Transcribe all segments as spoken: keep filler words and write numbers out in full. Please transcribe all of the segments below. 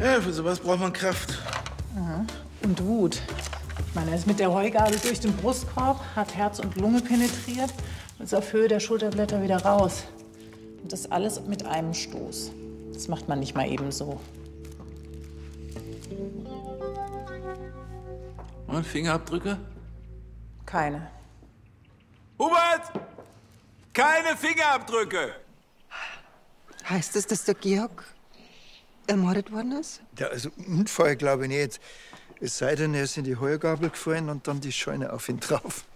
Ja, für sowas braucht man Kraft. Mhm. Und Wut. Ich meine, er ist mit der Heugabel durch den Brustkorb, hat Herz und Lunge penetriert und ist auf Höhe der Schulterblätter wieder raus. Und das alles mit einem Stoß. Das macht man nicht mal eben so. Und Fingerabdrücke? Keine. Hubert! Keine Fingerabdrücke! Heißt das, dass der Georg ermordet worden ist? Ja, also Unfall glaube ich nicht. Es sei denn, er ist in die Heugabel gefallen und dann die Scheune auf ihn drauf.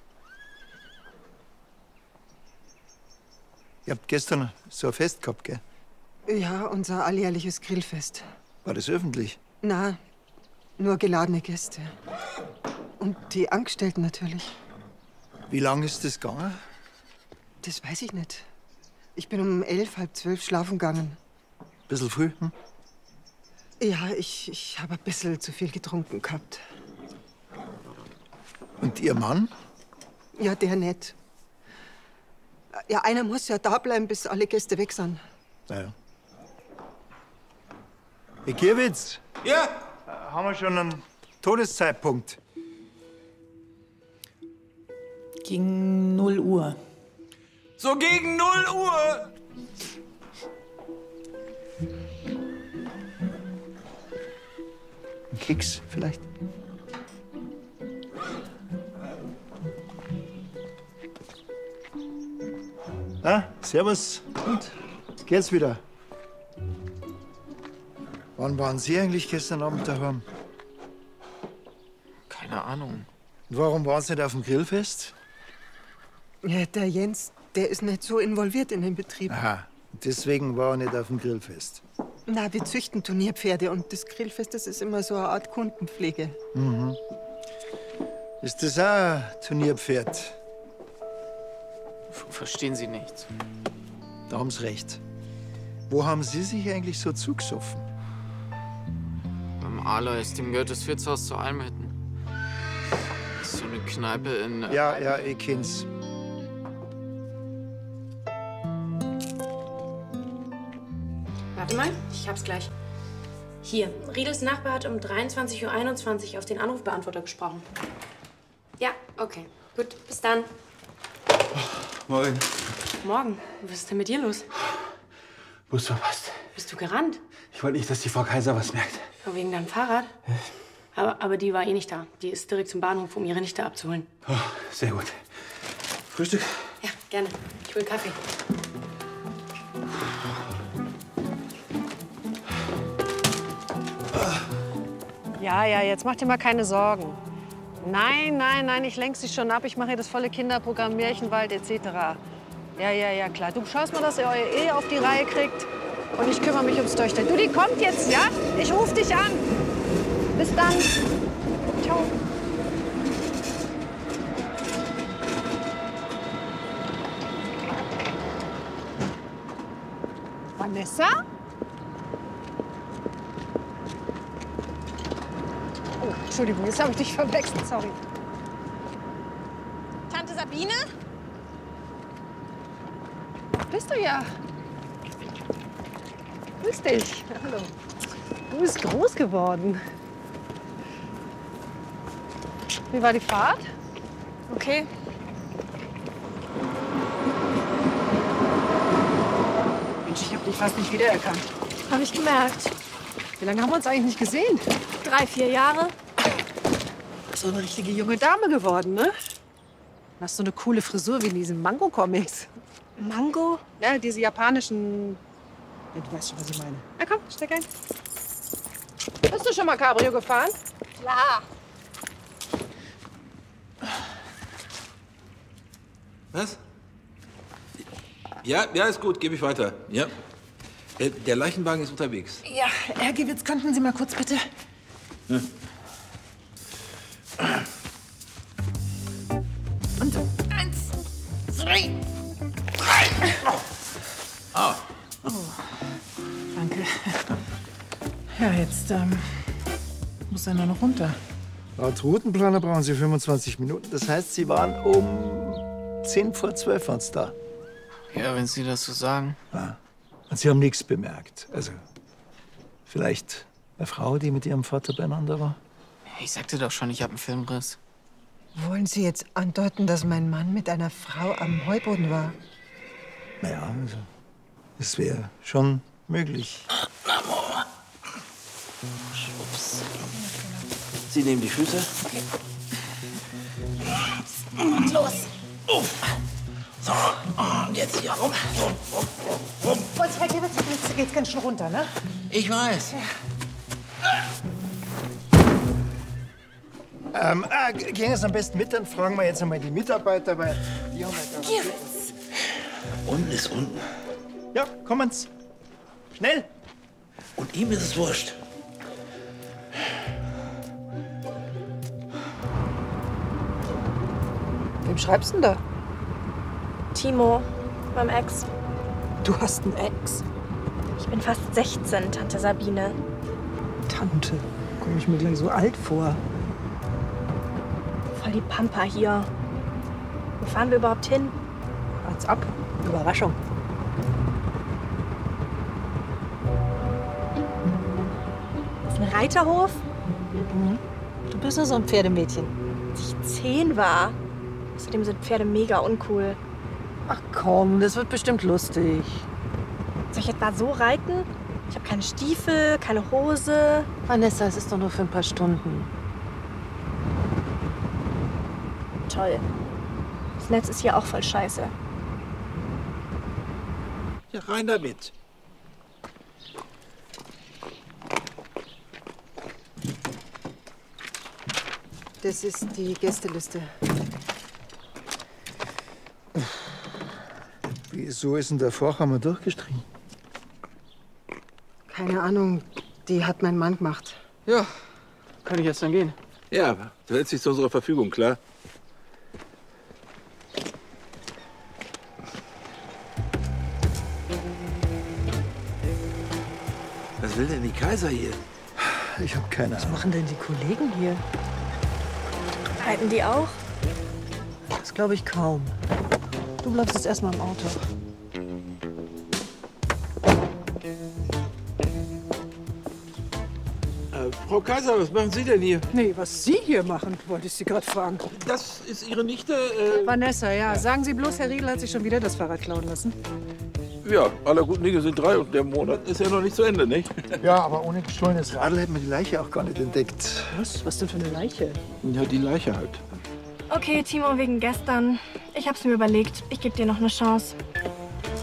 Ihr habt gestern so ein Fest gehabt, gell? Ja, unser alljährliches Grillfest. War das öffentlich? Na, nur geladene Gäste. Und die Angestellten natürlich. Wie lange ist das gegangen? Das weiß ich nicht. Ich bin um elf, halb zwölf schlafen gegangen. Bisschen früh, hm? Ja, ich, ich habe ein bisschen zu viel getrunken gehabt. Und Ihr Mann? Ja, der nicht. Ja, einer muss ja da bleiben, bis alle Gäste weg sind. Naja. Herr Gierwitz? Ja? Haben wir schon einen Todeszeitpunkt? Gegen null Uhr. So gegen null Uhr! Ein Keks vielleicht? Ah, servus. Und? Geht's wieder? Wann waren Sie eigentlich gestern Abend daheim? Keine Ahnung. Und warum waren Sie nicht auf dem Grillfest? Ja, der Jens, der ist nicht so involviert in den Betrieb. Aha, deswegen war er nicht auf dem Grillfest. Na, wir züchten Turnierpferde und das Grillfest, das ist immer so eine Art Kundenpflege. Mhm. Ist das auch ein Turnierpferd? F verstehen Sie nichts. Da haben Sie recht. Wo haben Sie sich eigentlich so zugesoffen? Beim Alois, dem gehört das Wirtshaus zu Almhütten. Das ist so eine Kneipe in... Ja, ja, ich kenn's. Warte mal, ich hab's gleich. Hier, Riedels Nachbar hat um dreiundzwanzig Uhr einundzwanzig auf den Anrufbeantworter gesprochen. Ja, okay. Gut, bis dann. Moin. Morgen. Was ist denn mit dir los? Bus verpasst. Bist du gerannt? Ich wollte nicht, dass die Frau Kaiser was merkt. Oh, wegen deinem Fahrrad? Aber, aber die war eh nicht da. Die ist direkt zum Bahnhof, um ihre Nichte abzuholen. Oh, sehr gut. Frühstück? Ja, gerne. Ich will Kaffee. Ja, ja, jetzt mach dir mal keine Sorgen. Nein, nein, nein, ich lenk sie schon ab. Ich mache hier das volle Kinderprogramm, Märchenwald et cetera. Ja, ja, ja, klar. Du schaust mal, dass ihr eure Ehe auf die Reihe kriegt. Und ich kümmere mich ums Töchter. Du, die kommt jetzt, ja? Ich ruf dich an. Bis dann. Ciao. Vanessa? Oh, Entschuldigung, jetzt habe ich dich verwechselt, sorry. Tante Sabine? Bist du ja. Grüß dich. Hallo. Du bist groß geworden. Wie war die Fahrt? Okay. Mensch, ich habe dich fast nicht wiedererkannt. Habe ich gemerkt. Wie lange haben wir uns eigentlich nicht gesehen? Drei, vier Jahre. So eine richtige junge Dame geworden, ne? Du hast so eine coole Frisur wie in diesen Mango-Comics. Mango? Ja, diese japanischen... Ja, du weißt schon, was ich meine. Na komm, steig ein. Bist du schon mal Cabrio gefahren? Klar. Was? Ja, ja, ist gut, gebe ich weiter. Ja. Äh, Der Leichenwagen ist unterwegs. Ja, Herr Gewitz, könnten Sie mal kurz bitte... Ja. Und eins, zwei, drei. Ah. Oh, danke. Ja, jetzt ähm, muss er nur noch runter. Laut Routenplaner brauchen Sie fünfundzwanzig Minuten. Das heißt, Sie waren um zehn vor zwölf waren's da. Ja, wenn Sie das so sagen. Ja. Und Sie haben nichts bemerkt. Also, vielleicht Eine Frau, die mit ihrem Vater beieinander war? Ich sagte doch schon, ich habe einen Filmriss. Wollen Sie jetzt andeuten, dass mein Mann mit einer Frau am Heuboden war? Naja, also, es wäre schon möglich. Sie nehmen die Füße. Okay. Und los. Oh. So, und jetzt hier rum. Und Herr Gewitz, jetzt geht's ganz schön runter, ne? Ich weiß. Ähm, äh, gehen jetzt am besten mit, dann fragen wir jetzt einmal die Mitarbeiter, weil die haben ja Gewitz. Unten ist unten. Ja, kommen's. Schnell. Und ihm ist es wurscht. Wem schreibst du denn da? Timo, meinem Ex. Du hast einen Ex? Ich bin fast sechzehn, Tante Sabine. Tante, komme ich mir gleich so alt vor. Voll die Pampa hier. Wo fahren wir überhaupt hin? Wart's ab. Überraschung. Das ist ein Reiterhof? Du bist nur so ein Pferdemädchen. Als ich zehn war. Außerdem sind Pferde mega uncool. Ach komm, das wird bestimmt lustig. Soll ich etwa so reiten? Ich habe keine Stiefel, keine Hose. Vanessa, es ist doch nur für ein paar Stunden. Toll. Das Netz ist hier auch voll scheiße. Ja, rein damit. Das ist die Gästeliste. Wieso ist denn der Vorhammer durchgestrichen? Keine Ahnung, die hat mein Mann gemacht. Ja, kann ich jetzt dann gehen? Ja, du hältst dich zu unserer Verfügung, klar? Was will denn die Kaiser hier? Ich habe keine Was Ahnung. machen denn die Kollegen hier? Reiten die auch? Das glaube ich kaum. Du bleibst jetzt erstmal im Auto. Äh, Frau Kaiser, was machen Sie denn hier? Nee, was Sie hier machen, wollte ich Sie gerade fragen. Das ist Ihre Nichte? Äh, Vanessa, ja. Sagen Sie bloß, Herr Riedel hat sich schon wieder das Fahrrad klauen lassen. ja, aller guten Dinge sind drei und der Monat ist ja noch nicht zu Ende, nicht? Ja, aber ohne gestohlenes Radl hätten wir die Leiche auch gar nicht entdeckt. Was? Was denn für eine Leiche? Ja, die Leiche halt. Okay, Timo, wegen gestern. Ich hab's mir überlegt. Ich gebe dir noch eine Chance.